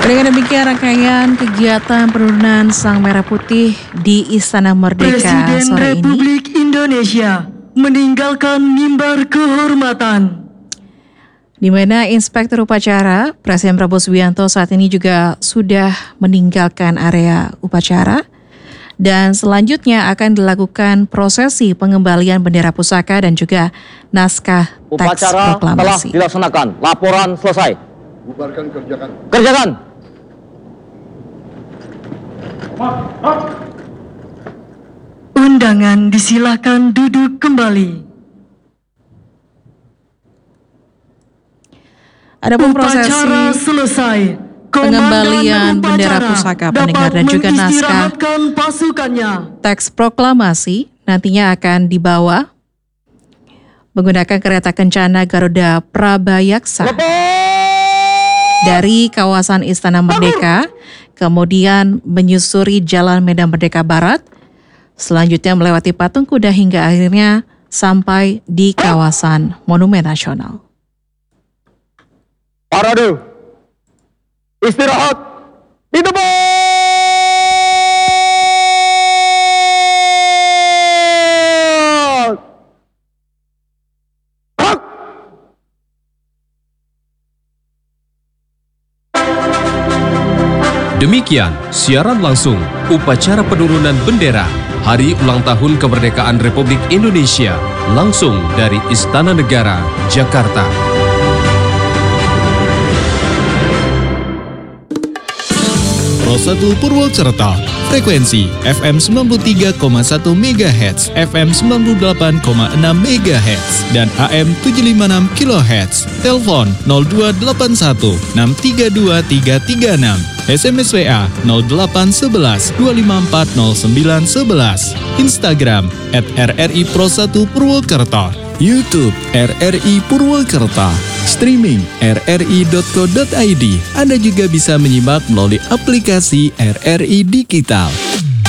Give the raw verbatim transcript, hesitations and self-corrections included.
Dengan demikian rangkaian kegiatan penurunan Sang Merah Putih di Istana Merdeka Presiden sore ini. Republik Indonesia meninggalkan mimbar kehormatan. Di mana Inspektur Upacara Presiden Prabowo Subianto saat ini juga sudah meninggalkan area upacara. Dan selanjutnya akan dilakukan prosesi pengembalian bendera pusaka dan juga naskah teks Upacara proklamasi. telah dilaksanakan. Laporan selesai. Bubarkan, kerjakan. Kerjakan. Undangan disilakan duduk kembali. Adapun prosesi Upacara selesai. pengembalian bendera pusaka pendengar dan juga naskah pasukannya. teks proklamasi nantinya akan dibawa menggunakan kereta kencana Garuda Prabayaksa dari kawasan Istana Merdeka, kemudian menyusuri Jalan Medan Merdeka Barat, selanjutnya melewati patung kuda hingga akhirnya sampai di kawasan Monumen Nasional. Parade. Istirahat. Di tempat. Demikian siaran langsung upacara penurunan bendera Hari Ulang Tahun Kemerdekaan Republik Indonesia langsung dari Istana Negara, Jakarta. Pro satu Purwokerto, frekuensi F M sembilan puluh tiga koma satu megahertz, F M sembilan puluh delapan koma enam megahertz, dan A M tujuh lima enam kilohertz. Telepon nol dua delapan satu enam tiga dua tiga tiga enam. S M S W A nol delapan satu satu dua lima empat nol sembilan satu satu. Instagram at R R I Pro satu Purwokerto. YouTube R R I Purwokerto. Streaming r r i dot co dot i d. Anda juga bisa menyimak melalui aplikasi R R I Digital.